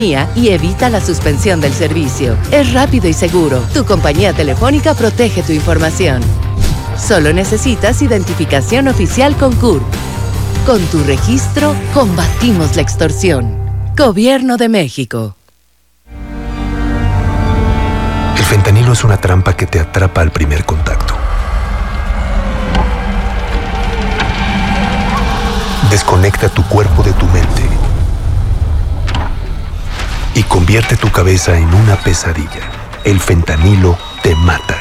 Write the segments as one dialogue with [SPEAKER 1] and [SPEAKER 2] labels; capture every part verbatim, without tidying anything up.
[SPEAKER 1] y evita la suspensión del servicio. Es rápido y seguro. Tu compañía telefónica protege tu información. Solo necesitas identificación oficial con C U R. Con tu registro, combatimos la extorsión. Gobierno de México.
[SPEAKER 2] El fentanilo es una trampa que te atrapa al primer contacto. Desconecta tu cuerpo de tu mente y convierte tu cabeza en una pesadilla. El fentanilo te mata.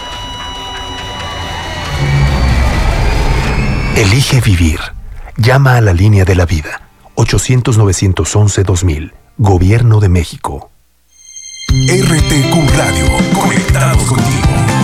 [SPEAKER 2] Elige vivir. Llama a la línea de la vida. ochocientos, novecientos once, dos mil. Gobierno de México.
[SPEAKER 3] R T Q Radio. Conectados contigo.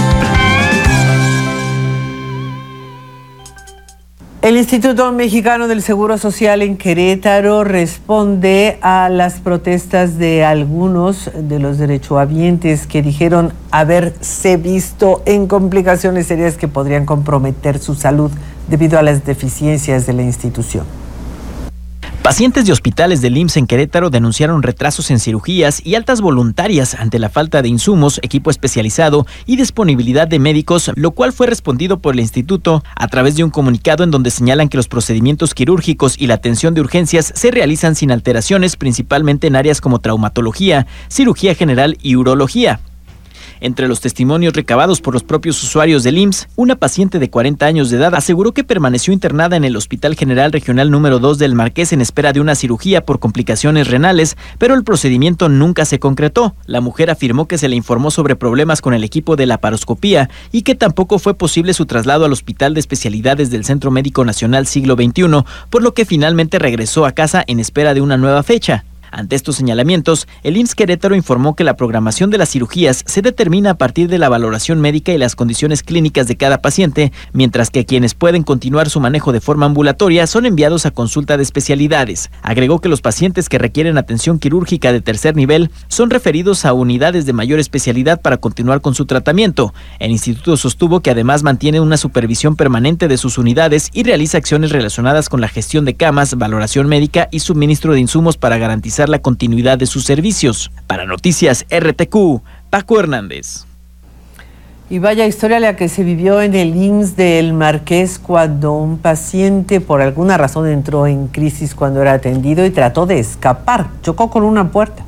[SPEAKER 4] El Instituto Mexicano del Seguro Social en Querétaro responde a las protestas de algunos de los derechohabientes que dijeron haberse visto en complicaciones serias que podrían comprometer su salud debido a las deficiencias de la institución.
[SPEAKER 5] Pacientes de hospitales del I M S S en Querétaro denunciaron retrasos en cirugías y altas voluntarias ante la falta de insumos, equipo especializado y disponibilidad de médicos, lo cual fue respondido por el instituto a través de un comunicado en donde señalan que los procedimientos quirúrgicos y la atención de urgencias se realizan sin alteraciones, principalmente en áreas como traumatología, cirugía general y urología. Entre los testimonios recabados por los propios usuarios del I M S S, una paciente de cuarenta años de edad aseguró que permaneció internada en el Hospital General Regional número dos del Marqués en espera de una cirugía por complicaciones renales, pero el procedimiento nunca se concretó. La mujer afirmó que se le informó sobre problemas con el equipo de laparoscopía y que tampoco fue posible su traslado al Hospital de Especialidades del Centro Médico Nacional Siglo veintiuno, por lo que finalmente regresó a casa en espera de una nueva fecha. Ante estos señalamientos, el I M S S Querétaro informó que la programación de las cirugías se determina a partir de la valoración médica y las condiciones clínicas de cada paciente, mientras que quienes pueden continuar su manejo de forma ambulatoria son enviados a consulta de especialidades. Agregó que los pacientes que requieren atención quirúrgica de tercer nivel son referidos a unidades de mayor especialidad para continuar con su tratamiento. El instituto sostuvo que además mantiene una supervisión permanente de sus unidades y realiza acciones relacionadas con la gestión de camas, valoración médica y suministro de insumos para garantizar la continuidad de sus servicios. Para Noticias R T Q, Paco Hernández.
[SPEAKER 4] Y vaya historia la que se vivió en el I M S S del Marqués cuando un paciente por alguna razón entró en crisis cuando era atendido y trató de escapar, chocó con una puerta.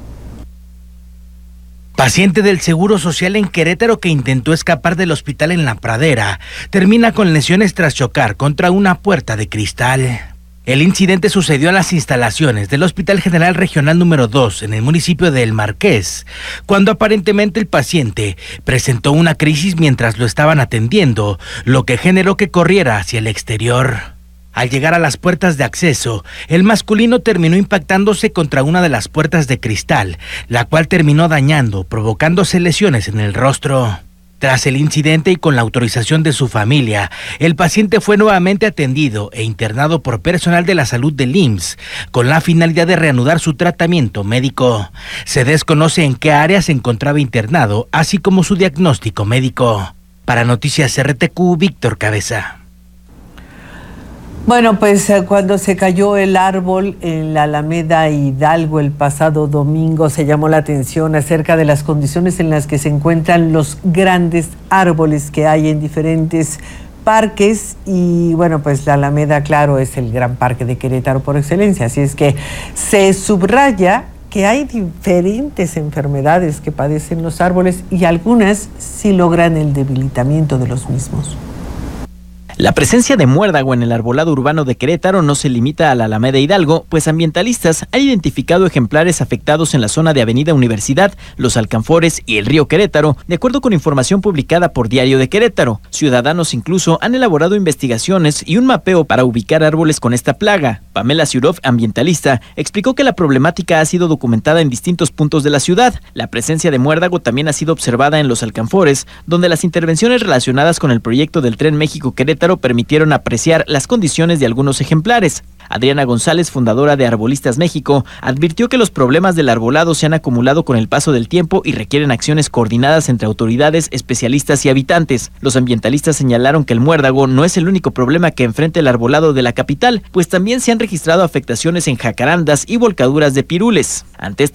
[SPEAKER 6] Paciente del Seguro Social en Querétaro que intentó escapar del hospital en La Pradera, termina con lesiones tras chocar contra una puerta de cristal. El incidente sucedió en las instalaciones del Hospital General Regional número dos en el municipio de El Marqués, cuando aparentemente el paciente presentó una crisis mientras lo estaban atendiendo, lo que generó que corriera hacia el exterior. Al llegar a las puertas de acceso, el masculino terminó impactándose contra una de las puertas de cristal, la cual terminó dañando, provocándose lesiones en el rostro. Tras el incidente y con la autorización de su familia, el paciente fue nuevamente atendido e internado por personal de la salud del I M S S con la finalidad de reanudar su tratamiento médico. Se desconoce en qué área se encontraba internado, así como su diagnóstico médico. Para Noticias R T Q, Víctor Cabeza.
[SPEAKER 4] Bueno, pues cuando se cayó el árbol en la Alameda Hidalgo el pasado domingo, se llamó la atención acerca de las condiciones en las que se encuentran los grandes árboles que hay en diferentes parques. Y bueno, pues la Alameda, claro, es el gran parque de Querétaro por excelencia, así es que se subraya que hay diferentes enfermedades que padecen los árboles y algunas sí logran el debilitamiento de los mismos.
[SPEAKER 5] La presencia de muérdago en el arbolado urbano de Querétaro no se limita a la Alameda Hidalgo, pues ambientalistas han identificado ejemplares afectados en la zona de Avenida Universidad, Los Alcanfores y el río Querétaro, de acuerdo con información publicada por Diario de Querétaro. Ciudadanos incluso han elaborado investigaciones y un mapeo para ubicar árboles con esta plaga. Pamela Siurov, ambientalista, explicó que la problemática ha sido documentada en distintos puntos de la ciudad. La presencia de muérdago también ha sido observada en Los Alcanfores, donde las intervenciones relacionadas con el proyecto del Tren México-Querétaro Querétaro permitieron apreciar las condiciones de algunos ejemplares. Adriana González, fundadora de Arbolistas México, advirtió que los problemas del arbolado se han acumulado con el paso del tiempo y requieren acciones coordinadas entre autoridades, especialistas y habitantes. Los ambientalistas señalaron que el muérdago no es el único problema que enfrenta el arbolado de la capital, pues también se han registrado afectaciones en jacarandas y volcaduras de pirules. Ante esta